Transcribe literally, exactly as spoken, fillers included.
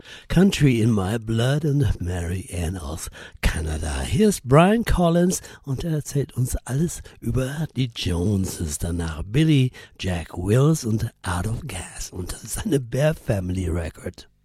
Country in My Blood und Mary Ann aus Kanada. Hier ist Brian Collins und er erzählt uns alles über die Joneses. Danach Billy Jack Wills und Out of Gas. Und das ist eine Bear Family Record.